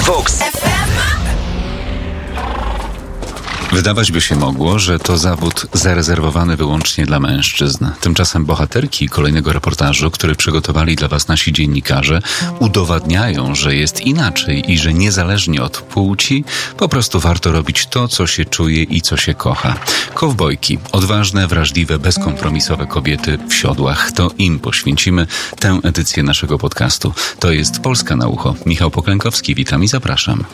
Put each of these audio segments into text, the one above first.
Vox FM. Wydawać by się mogło, że to zawód zarezerwowany wyłącznie dla mężczyzn. Tymczasem bohaterki kolejnego reportażu, który przygotowali dla Was nasi dziennikarze, udowadniają, że jest inaczej i że niezależnie od płci po prostu warto robić to, co się czuje i co się kocha. Kowbojki, odważne, wrażliwe, bezkompromisowe kobiety w siodłach. To im poświęcimy tę edycję naszego podcastu. To jest Polska na ucho. Michał Poklękowski, witam i zapraszam.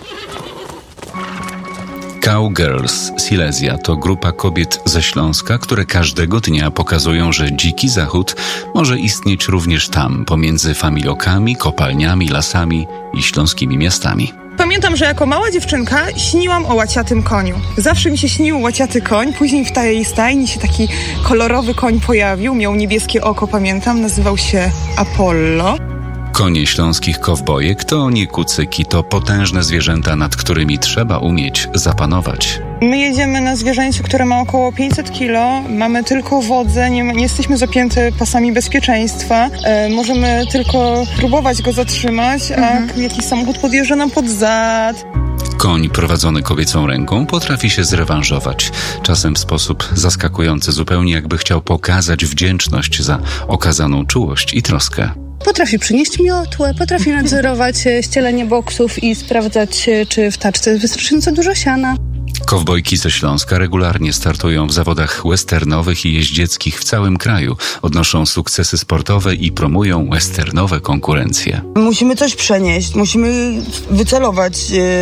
Cowgirls Silesia to grupa kobiet ze Śląska, które każdego dnia pokazują, że dziki zachód może istnieć również tam, pomiędzy familokami, kopalniami, lasami i śląskimi miastami. Pamiętam, że jako mała dziewczynka śniłam o łaciatym koniu. Zawsze mi się śnił łaciaty koń, później w tej stajni się taki kolorowy koń pojawił, miał niebieskie oko, pamiętam, nazywał się Apollo. Konie śląskich kowbojek to nie kucyki, to potężne zwierzęta, nad którymi trzeba umieć zapanować. My jedziemy na zwierzęciu, które ma około 500 kilo, mamy tylko wodzę, nie jesteśmy zapięte pasami bezpieczeństwa, możemy tylko próbować go zatrzymać, a jakiś samochód podjeżdża nam pod zad. Koń prowadzony kobiecą ręką potrafi się zrewanżować, czasem w sposób zaskakujący, zupełnie jakby chciał pokazać wdzięczność za okazaną czułość i troskę. Potrafi przynieść miotłę, potrafi nadzorować ścielenie boksów i sprawdzać, czy w taczce jest wystarczająco dużo siana. Kowbojki ze Śląska regularnie startują w zawodach westernowych i jeździeckich w całym kraju. Odnoszą sukcesy sportowe i promują westernowe konkurencje. Musimy coś przenieść, musimy wycelować.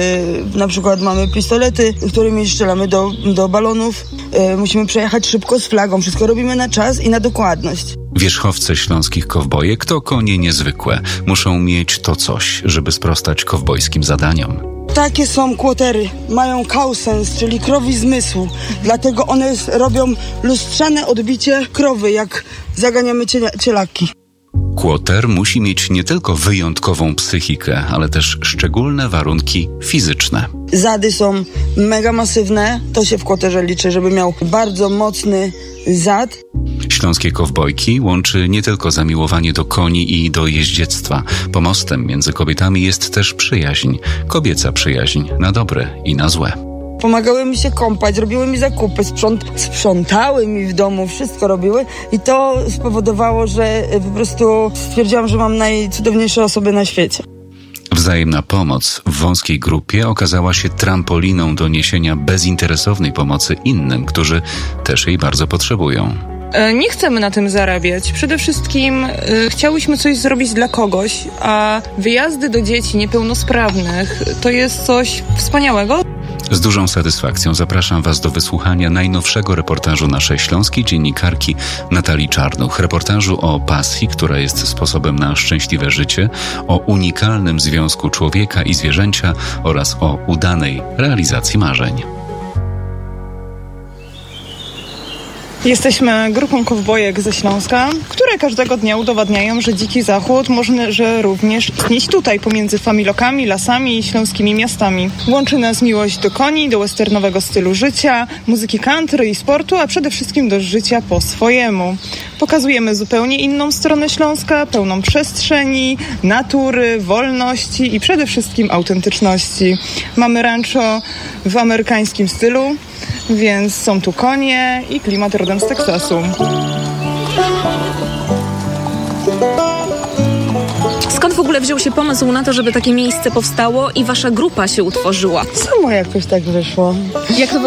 Na przykład mamy pistolety, którymi strzelamy do balonów. Musimy przejechać szybko z flagą. Wszystko robimy na czas i na dokładność. Wierzchowce śląskich kowbojek to konie niezwykłe. Muszą mieć to coś, żeby sprostać kowbojskim zadaniom. Takie są kłotery. Mają kausens, czyli krowi zmysłu. Dlatego one robią lustrzane odbicie krowy, jak zaganiamy cielaki. Kłoter musi mieć nie tylko wyjątkową psychikę, ale też szczególne warunki fizyczne. Zady są mega masywne. To się w kłoterze liczy, żeby miał bardzo mocny zad. Śląskie kowbojki łączy nie tylko zamiłowanie do koni i do jeździectwa. Pomostem między kobietami jest też przyjaźń. Kobieca przyjaźń na dobre i na złe. Pomagały mi się kąpać, robiły mi zakupy, sprzątały mi w domu, wszystko robiły i to spowodowało, że po prostu stwierdziłam, że mam najcudowniejsze osoby na świecie. Wzajemna pomoc w wąskiej grupie okazała się trampoliną do niesienia bezinteresownej pomocy innym, którzy też jej bardzo potrzebują. Nie chcemy na tym zarabiać. Przede wszystkim chciałyśmy coś zrobić dla kogoś, a wyjazdy do dzieci niepełnosprawnych to jest coś wspaniałego. Z dużą satysfakcją zapraszam Was do wysłuchania najnowszego reportażu naszej śląskiej dziennikarki Natalii Czarnuch. Reportażu o pasji, która jest sposobem na szczęśliwe życie, o unikalnym związku człowieka i zwierzęcia oraz o udanej realizacji marzeń. Jesteśmy grupą kowbojek ze Śląska, które każdego dnia udowadniają, że dziki zachód może również istnieć tutaj, pomiędzy familokami, lasami i śląskimi miastami. Łączy nas miłość do koni, do westernowego stylu życia, muzyki country i sportu, a przede wszystkim do życia po swojemu. Pokazujemy zupełnie inną stronę Śląska, pełną przestrzeni, natury, wolności i przede wszystkim autentyczności. Mamy rancho w amerykańskim stylu, więc są tu konie i klimat rodem z Teksasu. Skąd w ogóle wziął się pomysł na to, żeby takie miejsce powstało i wasza grupa się utworzyła? Samo jakoś tak wyszło. Jak to w